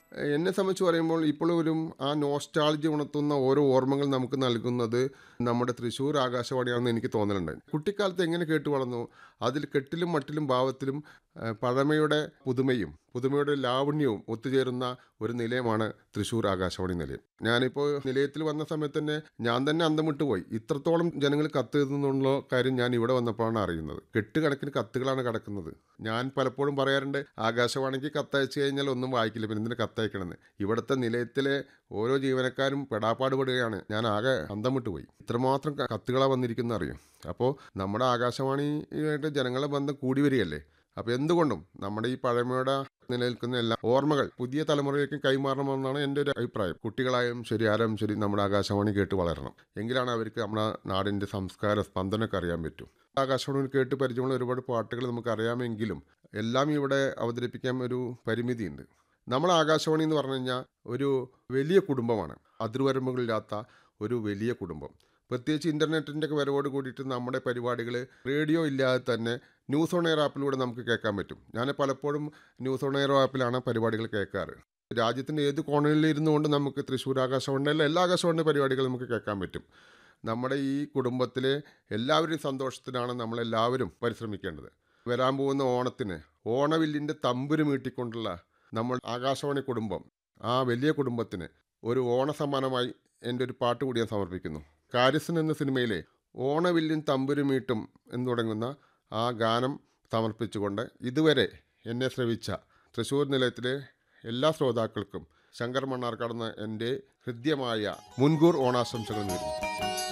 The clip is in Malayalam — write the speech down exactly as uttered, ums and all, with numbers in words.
എന്നെ സംബന്ധിച്ച് പറയുമ്പോൾ ഇപ്പോഴും ആ നോസ്റ്റാൾജി ഉണർത്തുന്ന ഓരോ ഓർമ്മകൾ നമുക്ക് നൽകുന്നത് നമ്മുടെ തൃശ്ശൂർ ആകാശവാണിയാണെന്ന് എനിക്ക് തോന്നലുണ്ട്. കുട്ടിക്കാലത്ത് എങ്ങനെ കേട്ട് വളർന്നു, അതിൽ കെട്ടിലും മട്ടിലും ഭാവത്തിലും ആ, പഴമയുടെ പുതുമയും പുതുമയുടെ ലാവണ്യവും ഒത്തുചേരുന്ന ഒരു നിലയമാണ് തൃശ്ശൂർ ആകാശവാണി നിലയം. ഞാനിപ്പോൾ നിലയത്തിൽ വന്ന സമയത്ത് തന്നെ ഞാൻ തന്നെ അന്തം വിട്ടു പോയി. ഇത്രത്തോളം ജനങ്ങൾ കത്ത് എഴുതുന്നുള്ള കാര്യം ഞാൻ ഇവിടെ വന്നപ്പോഴാണ് അറിയുന്നത്. കെട്ടുകണക്കിന് കത്തുകളാണ് കിടക്കുന്നത്. ഞാൻ പലപ്പോഴും പറയാറുണ്ട്, ആകാശവാണിക്ക് കത്തയച്ചു കഴിഞ്ഞാൽ ഒന്നും വായിക്കില്ല, പിന്നെ എന്തിന് കത്തയക്കണമെന്ന്. ഇവിടുത്തെ നിലയത്തിലെ ഓരോ ജീവനക്കാരും പെടാപ്പാട് പെടുകയാണ്. ഞാൻ ആകെ അന്തം വിട്ടു പോയി. ഇത്രമാത്രം ക- കത്തുകളാണ് വന്നിരിക്കുന്നത് അറിയും. അപ്പോൾ നമ്മുടെ ആകാശവാണിയായിട്ട് ജനങ്ങളെ ബന്ധം കൂടി വരികയല്ലേ. അപ്പോൾ എന്തുകൊണ്ടും നമ്മുടെ ഈ പഴമയുടെ നിലനിൽക്കുന്ന എല്ലാ ഓർമ്മകൾ പുതിയ തലമുറയിലേക്ക് കൈമാറണമെന്നാണ് എൻ്റെ ഒരു അഭിപ്രായം. കുട്ടികളായാലും ശരി, ആരായും ശരി, നമ്മുടെ ആകാശവാണി കേട്ട് വളരണം. എങ്കിലാണ് അവർക്ക് നമ്മുടെ നാടിൻ്റെ സംസ്കാര സ്പന്ദനമൊക്കെ അറിയാൻ പറ്റും. ആകാശവാണി കേട്ട് പരിചയമുള്ള ഒരുപാട് പാട്ടുകൾ നമുക്ക് അറിയാമെങ്കിലും എല്ലാം ഇവിടെ അവതരിപ്പിക്കാൻ ഒരു പരിമിതിയുണ്ട്. നമ്മുടെ ആകാശവാണി എന്ന് പറഞ്ഞു കഴിഞ്ഞാൽ ഒരു വലിയ കുടുംബമാണ്. അതിർവരമ്പുകളില്ലാത്ത ഒരു വലിയ കുടുംബം. പ്രത്യേകിച്ച് ഇൻ്റർനെറ്റിൻ്റെ ഒക്കെ വരവോട് കൂടിയിട്ട് നമ്മുടെ പരിപാടികൾ റേഡിയോ ഇല്ലാതെ തന്നെ ന്യൂസ് ഓൺ എയർ ആപ്പിലൂടെ നമുക്ക് കേൾക്കാൻ പറ്റും. ഞാൻ പലപ്പോഴും ന്യൂസ് ഓൺ എയർ ആപ്പിലാണ് പരിപാടികൾ കേൾക്കാറ്. രാജ്യത്തിൻ്റെ ഏത് കോണയിൽ ഇരുന്നുകൊണ്ട് നമുക്ക് തൃശ്ശൂർ ആകാശവാണിയിലെ എല്ലാ ആകാശവാണി പരിപാടികളും നമുക്ക് കേൾക്കാൻ പറ്റും. നമ്മുടെ ഈ കുടുംബത്തിലെ എല്ലാവരുടെയും സന്തോഷത്തിനാണ് നമ്മളെല്ലാവരും പരിശ്രമിക്കേണ്ടത്. വരാൻ പോകുന്ന ഓണത്തിന് ഓണവില്ലിൻ്റെ തമ്പുരു മീട്ടിക്കൊണ്ടുള്ള നമ്മൾ ആകാശവാണി കുടുംബം, ആ വലിയ കുടുംബത്തിന് ഒരു ഓണസമ്മാനമായി എൻ്റെ ഒരു പാട്ട് കൂടി ഞാൻ സമർപ്പിക്കുന്നു. കാരിസൻ എന്ന സിനിമയിലെ ഓണവില്ലിൻ തമ്പുരുമീട്ടും എന്ന് തുടങ്ങുന്ന ആ ഗാനം സമർപ്പിച്ചുകൊണ്ട് ഇതുവരെ എന്നെ ശ്രവിച്ച തൃശ്ശൂർ നിലയത്തിലെ എല്ലാ ശ്രോതാക്കൾക്കും ശങ്കർ മണ്ണാർക്കാട് എന്ന എൻ്റെ ഹൃദ്യമായ മുൻകൂർ ഓണാശംസകൾ നേരുന്നു.